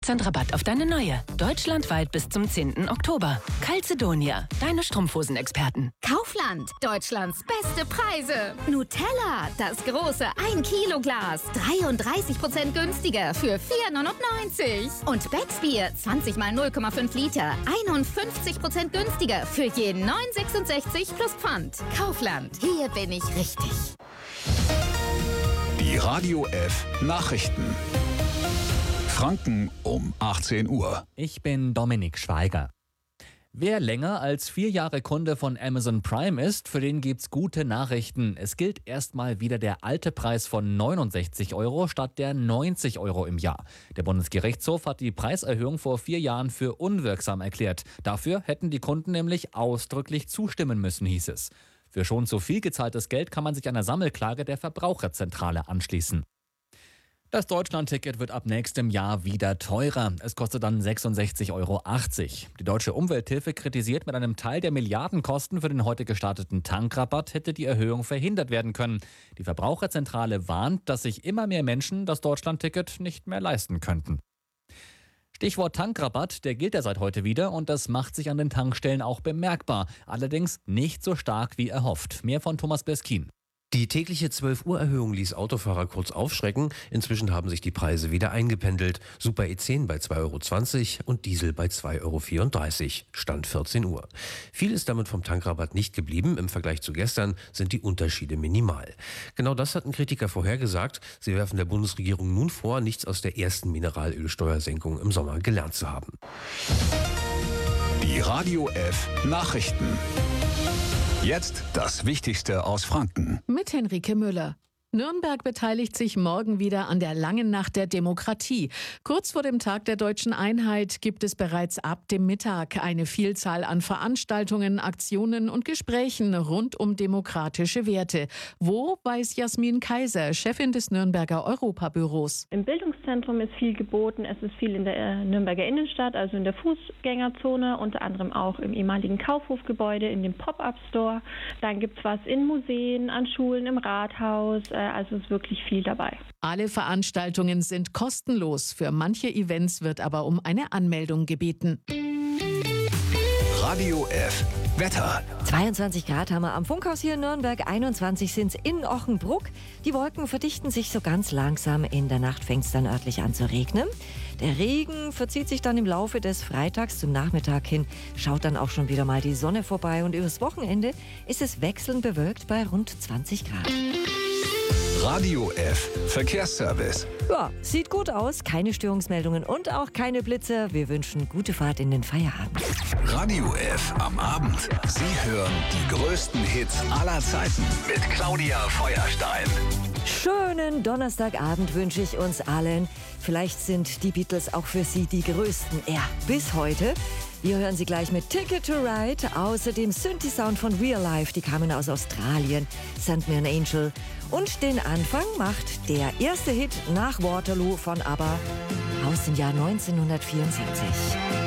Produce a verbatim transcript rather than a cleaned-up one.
Prozent Rabatt auf deine neue. Deutschlandweit bis zum zehnten Oktober. Calzedonia, deine Strumpfhosen-Experten. Kaufland, Deutschlands beste Preise. Nutella, das große ein Kilo Glas. dreiunddreißig Prozent günstiger für vier neunundneunzig. Und Becksbier, zwanzig mal null Komma fünf Liter. einundfünfzig Prozent günstiger für jeden neun sechsundsechzig plus Pfand. Kaufland, hier bin ich richtig. Die Radio F Nachrichten. Franken um achtzehn Uhr. Ich bin Dominik Schweiger. Wer länger als vier Jahre Kunde von Amazon Prime ist, für den gibt's gute Nachrichten. Es gilt erstmal wieder der alte Preis von neunundsechzig Euro statt der neunzig Euro im Jahr. Der Bundesgerichtshof hat die Preiserhöhung vor vier Jahren für unwirksam erklärt. Dafür hätten die Kunden nämlich ausdrücklich zustimmen müssen, hieß es. Für schon zu viel gezahltes Geld kann man sich einer Sammelklage der Verbraucherzentrale anschließen. Das Deutschlandticket wird ab nächstem Jahr wieder teurer. Es kostet dann sechsundsechzig Euro achtzig. Die Deutsche Umwelthilfe kritisiert, mit einem Teil der Milliardenkosten für den heute gestarteten Tankrabatt hätte die Erhöhung verhindert werden können. Die Verbraucherzentrale warnt, dass sich immer mehr Menschen das Deutschlandticket nicht mehr leisten könnten. Stichwort Tankrabatt, der gilt ja seit heute wieder und das macht sich an den Tankstellen auch bemerkbar. Allerdings nicht so stark wie erhofft. Mehr von Thomas Beskin. Die tägliche zwölf Uhr Erhöhung ließ Autofahrer kurz aufschrecken. Inzwischen haben sich die Preise wieder eingependelt. Super E zehn bei zwei Euro zwanzig und Diesel bei zwei Euro vierunddreißig. Stand vierzehn Uhr. Viel ist damit vom Tankrabatt nicht geblieben. Im Vergleich zu gestern sind die Unterschiede minimal. Genau das hatten Kritiker vorhergesagt. Sie werfen der Bundesregierung nun vor, nichts aus der ersten Mineralölsteuersenkung im Sommer gelernt zu haben. Die Radio F Nachrichten. Jetzt das Wichtigste aus Franken. Mit Henrike Müller. Nürnberg beteiligt sich morgen wieder an der langen Nacht der Demokratie. Kurz vor dem Tag der Deutschen Einheit gibt es bereits ab dem Mittag eine Vielzahl an Veranstaltungen, Aktionen und Gesprächen rund um demokratische Werte. Wo, weiß Jasmin Kaiser, Chefin des Nürnberger Europabüros. Im Bildungszentrum ist viel geboten. Es ist viel in der Nürnberger Innenstadt, also in der Fußgängerzone, unter anderem auch im ehemaligen Kaufhofgebäude, in dem Pop-Up-Store. Dann gibt es was in Museen, an Schulen, im Rathaus. Also ist wirklich viel dabei. Alle Veranstaltungen sind kostenlos. Für manche Events wird aber um eine Anmeldung gebeten. Radio F Wetter. zweiundzwanzig Grad haben wir am Funkhaus hier in Nürnberg, einundzwanzig sind es in Ochenbruck. Die Wolken verdichten sich so ganz langsam. In der Nacht fängt es dann örtlich an zu regnen. Der Regen verzieht sich dann im Laufe des Freitags zum Nachmittag hin, schaut dann auch schon wieder mal die Sonne vorbei und übers Wochenende ist es wechselnd bewölkt bei rund zwanzig Grad. Radio F Verkehrsservice. Ja, sieht gut aus, keine Störungsmeldungen und auch keine Blitze. Wir wünschen gute Fahrt in den Feierabend. Radio F am Abend. Sie hören die größten Hits aller Zeiten mit Claudia Feuerstein. Schönen Donnerstagabend wünsche ich uns allen. Vielleicht sind die Beatles auch für Sie die größten. Ja, bis heute. Wir hören sie gleich mit Ticket to Ride. Außerdem Synthi-Sound von Real Life, die kamen aus Australien. Send Me an Angel. Und den Anfang macht der erste Hit nach Waterloo von ABBA aus dem Jahr neunzehnhundertvierundsiebzig.